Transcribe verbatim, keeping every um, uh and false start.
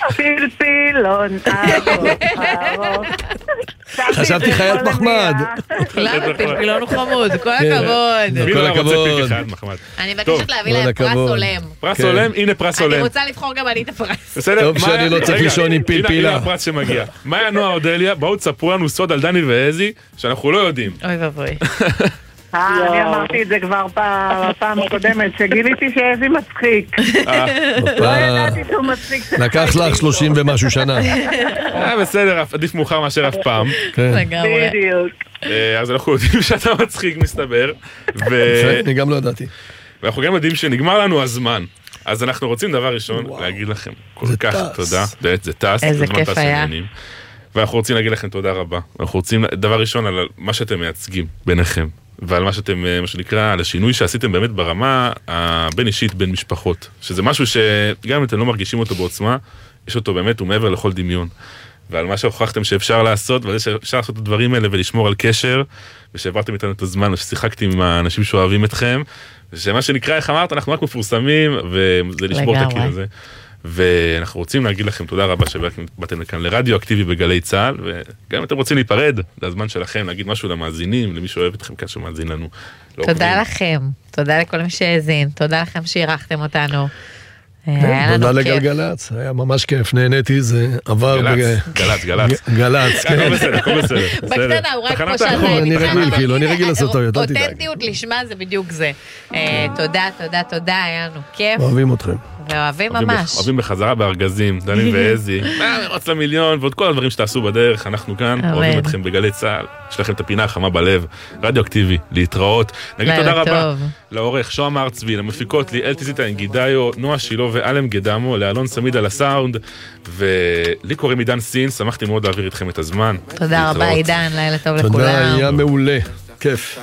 פלפילון ארוך ארוך. חשבתי חיית מחמד. לא, פלפילון הוא חמוד, כל הכבוד. כל הכבוד. אני מבקשת להביא להם פרס הולם. פרס הולם, הנה פרס הולם. אני רוצה לבחור גם אני את הפרס. טוב שאני לא צריך לישון עם פלפילה. הנה הפרס שמגיע. מאיה, נועה, אודליה, בואו תספרו לנו סוד על דני ועזי, שאנחנו לא יודעים. אוי ואבוי. אני אמרתי את זה כבר פעם הקודמת, שגיליתי שעזי מצחיק. לא ידעתי שהוא מצחיק. לקח לך שלושים ומשהו שנה. בסדר, עדיף מאוחר מאשר אף פעם. בדיוק. אז אנחנו יודעים שאתה מצחיק, מסתבר. אני גם לא ידעתי. ואנחנו גם יודעים שנגמר לנו הזמן. אז אנחנו רוצים דבר ראשון להגיד לכם כל כך תודה. זה טס. איזה כיף היה. ואנחנו רוצים להגיד לכם תודה רבה. אנחנו רוצים דבר ראשון על מה שאתם מייצגים ביניכם. ועל מה שאתם, מה שנקרא, על השינוי שעשיתם באמת ברמה הבין אישית בין משפחות. שזה משהו שגם אם אתם לא מרגישים אותו בעוצמה, יש אותו באמת, הוא מעבר לכל דמיון. ועל מה שהוכחתם שאפשר לעשות, ועל זה שאפשר לעשות את הדברים האלה ולשמור על קשר, ושעברתם איתנו את הזמן, וששיחקתי עם האנשים שאוהבים אתכם, ושמה שנקרא, איך אמרת, אנחנו רק מפורסמים, וזה לשבור את הקיר הזה. ואנחנו רוצים להגיד לכם תודה רבה שבאתם לכאן לרדיו אקטיבי בגלי צהל, וגם אם אתם רוצים להיפרד, זה הזמן שלכם להגיד משהו למאזינים, למי שאוהב אתכם כאן שמאזין לנו. תודה לכם, תודה לכל מי שהאזין, תודה לכם שאירחתם אותנו. תודה לגלגלץ, היה ממש כיף, נהניתי, זה עבר... גלץ, גלץ. גלץ, כן. הכל בסדר, הכל בסדר. בקטנה, הוא רק כמו שאתה... אני רגיל, כאילו, אני רגיל לעשות טעויות, אל תדאג. אותנטיות לשמה זה בדיוק זה. תודה, תודה, תודה, היה לנו כיף. אוהבים אתכם. ואוהבים ממש. אוהבים בחזרה בארגזים, דני ועזי, מרוץ למיליון, ועוד כל הדברים שתעשו בדרך, אנחנו כאן, אוהבים אתכם בגלי צהל, יש לכם את הפינה החמה בלב, רדיו אקטיבי, להתראות. נגיד תודה רבה לעורך שוהם ארצבי, למפיקות ליאל טיזיטה גידיו, נועה שילו ואלם גדמו, לאלון סמיד על הסאונד, ולי קוראים עידן סין, שמחתי מאוד להעביר איתכם את הזמן. תודה רבה עידן, לילה טוב לכולם. תודה, היה מעולה, כיף.